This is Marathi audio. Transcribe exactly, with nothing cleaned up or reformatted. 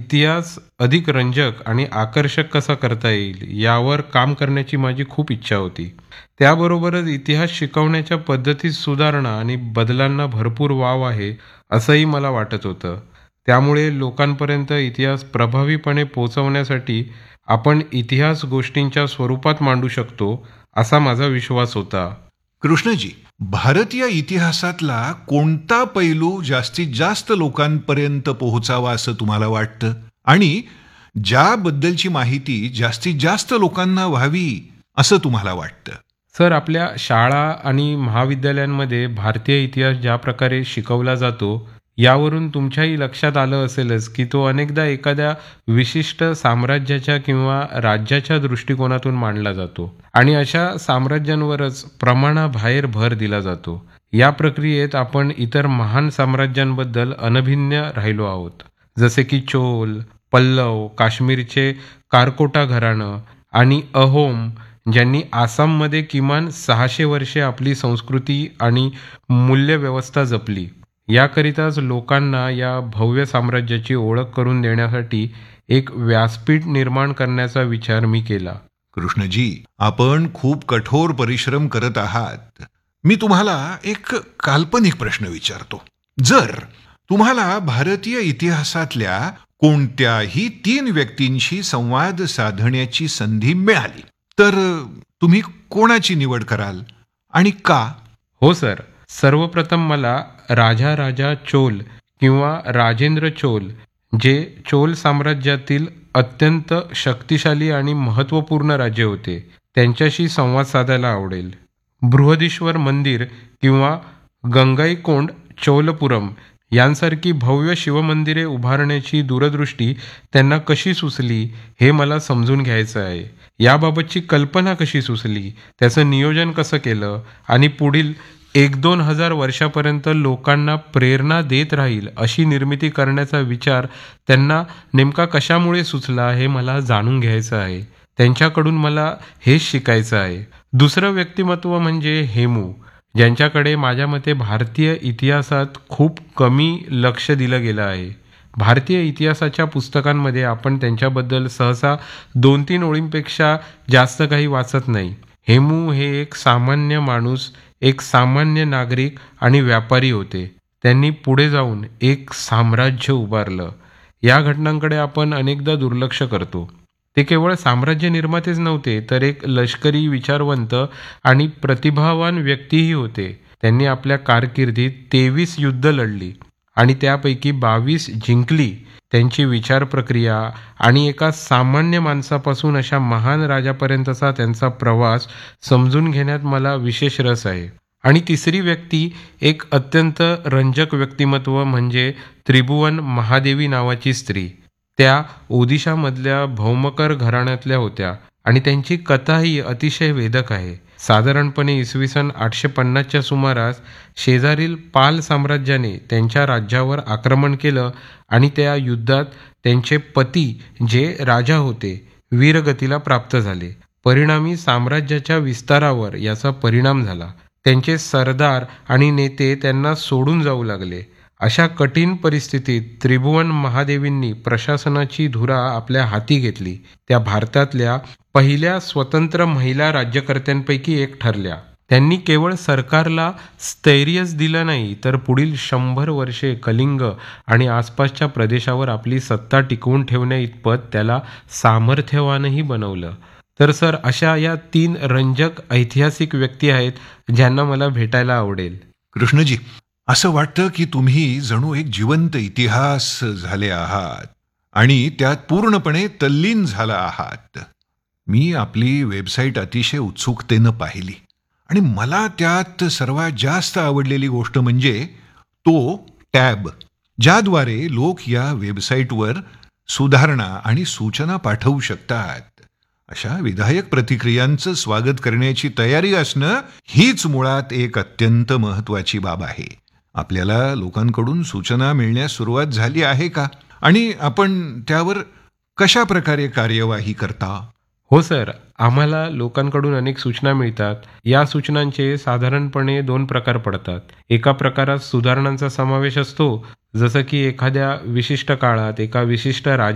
इतिहास अधिक रंजक आणि आकर्षक कसा करता येईल यावर काम करण्याची माझी खूप इच्छा होती. त्याबरोबरच इतिहास शिकवण्याच्या पद्धतीत सुधारणा आणि बदलांना भरपूर वाव आहे असंही मला वाटत होतं. त्यामुळे लोकांपर्यंत इतिहास प्रभावीपणे पोहोचवण्यासाठी आपण इतिहास गोष्टींच्या स्वरूपात मांडू शकतो असा माझा विश्वास होता. कृष्णजी, भारतीय इतिहासातला कोणता पैलू जास्तीत जास्त लोकांपर्यंत पोहोचावा असं तुम्हाला वाटतं, आणि ज्याबद्दलची माहिती जास्तीत जास्त लोकांना व्हावी असं तुम्हाला वाटतं? सर, आपल्या शाळा आणि महाविद्यालयांमध्ये भारतीय इतिहास ज्या प्रकारे शिकवला जातो यावरून तुमच्याही लक्षात आलं असेलच की तो अनेकदा एखाद्या विशिष्ट साम्राज्याच्या किंवा राज्याच्या दृष्टिकोनातून मांडला जातो आणि अशा साम्राज्यांवरच प्रमाणाबाहेर भर दिला जातो. या प्रक्रियेत आपण इतर महान साम्राज्यांबद्दल अनभिज्ञ राहिलो आहोत, जसे की चोल, पल्लव, काश्मीरचे कारकोटा घराणं आणि अहोम, ज्यांनी आसाममध्ये किमान सहाशे वर्षे आपली संस्कृती आणि मूल्यव्यवस्था जपली. याकरिताच लोकांना या भव्य साम्राज्याची ओळख करून देण्यासाठी एक व्यासपीठ निर्माण करण्याचा विचार मी केला. कृष्णजी, आपण खूप कठोर परिश्रम करत आहात. मी तुम्हाला एक काल्पनिक प्रश्न विचारतो. जर तुम्हाला भारतीय इतिहासातल्या कोणत्याही तीन व्यक्तींशी संवाद साधण्याची संधी मिळाली तर तुम्ही कोणाची निवड कराल आणि का? हो सर, सर्वप्रथम मला राजा राजा चोल किंवा राजेंद्र चोल, जे चोल साम्राज्यातील अत्यंत शक्तिशाली आणि महत्त्वपूर्ण राज्य होते, त्यांच्याशी संवाद साधायला आवडेल. बृहदीश्वर मंदिर किंवा गंगाईकोंड चोलपुरम यांसारखी भव्य शिवमंदिरे उभारण्याची दूरदृष्टी त्यांना कशी सुचली हे मला समजून घ्यायचं आहे. याबाबतची कल्पना कशी सुचली, त्याचं नियोजन कसं केलं आणि पुढील एक दोन हजार वर्षापर्यंत लोकांना प्रेरणा देत राहील अशी निर्मिती करण्याचा विचार त्यांना नेमका कशामुळे सुचला हे मला जाणून घ्यायचं आहे. त्यांच्याकडून मला हेच शिकायचं आहे. दुसरं व्यक्तिमत्व म्हणजे हेमू, ज्यांच्याकडे माझ्या मते भारतीय इतिहासात खूप कमी लक्ष दिलं गेलं आहे. भारतीय इतिहासाच्या पुस्तकांमध्ये आपण त्यांच्याबद्दल सहसा दोन तीन ओळींपेक्षा जास्त काही वाचत नाही. हेमू हे एक सामान्य माणूस, एक सामान्य नागरिक आणि व्यापारी होते. त्यांनी पुढे जाऊन एक साम्राज्य उभारलं. या घटनांकडे आपण अनेकदा दुर्लक्ष करतो. ते केवळ साम्राज्य निर्मातेच नव्हते, तर एक लष्करी, विचारवंत आणि प्रतिभावान व्यक्तीही होते. त्यांनी आपल्या कारकिर्दीत तेवीस युद्ध लढली आणि त्यापैकी बावीस जिंकली. त्यांची विचार प्रक्रिया आणि एका सामान्य माणसापासून अशा महान राजापर्यंतचा त्यांचा प्रवास समजून घेण्यात मला विशेष रस आहे. आणि तिसरी व्यक्ती, एक अत्यंत रंजक व्यक्तिमत्व म्हणजे त्रिभुवन महादेवी नावाची स्त्री. त्या ओदिशामधल्या भौमकर घराण्यातल्या होत्या आणि त्यांची कथाही अतिशय वेदक आहे. साधारणपणे इसवी सन आठशे पन्नासच्या सुमारास शेजारील पाल साम्राज्याने त्यांच्या राज्यावर आक्रमण केलं आणि त्या युद्धात त्यांचे पती, जे राजा होते, वीरगतीला प्राप्त झाले. परिणामी साम्राज्याच्या विस्तारावर याचा परिणाम झाला. त्यांचे सरदार आणि नेते त्यांना सोडून जाऊ लागले. अशा कठीण परिस्थितीत त्रिभुवन महादेवींनी प्रशासनाची धुरा आपल्या हाती घेतली. त्या भारतातल्या पहिल्या स्वतंत्र महिला राज्यकर्त्यांपैकी एक ठरल्या. त्यांनी केवळ सरकारला स्थैर्यच दिलं नाही, तर पुढील शंभर वर्षे कलिंग आणि आसपासच्या प्रदेशावर आपली सत्ता टिकवून ठेवण्या इतपत त्याला सामर्थ्यवानही बनवलं. तर सर, अशा या तीन रंजक ऐतिहासिक व्यक्ती आहेत ज्यांना मला भेटायला आवडेल. कृष्णजी, असं वाटतं की तुम्ही जणू एक जिवंत इतिहास झाले आहात आणि त्यात पूर्णपणे तल्लीन झाला आहात. मी आपली वेबसाईट अतिशय उत्सुकतेनं पाहिली आणि मला त्यात सर्वात जास्त आवडलेली गोष्ट म्हणजे तो टॅब, ज्याद्वारे लोक या वेबसाईटवर सुधारणा आणि सूचना पाठवू शकतात. अशा विधायक प्रतिक्रियांचं स्वागत करण्याची तयारी असणं हीच मुळात एक अत्यंत महत्त्वाची बाब आहे. आपल्याला लोकांकडून सूचना मिळण्यास सुरुवात झाली आहे का, आणि आपण त्यावर कशा प्रकारे कार्यवाही करता? हो सर, आम्हाला लोकांकडून अनेक सूचना मिळतात. या सूचनांचे साधारणपणे दोन प्रकार पडतात. एका प्रकारात सुधारणांचा समावेश असतो, जसं की एखाद्या विशिष्ट काळात एका विशिष्ट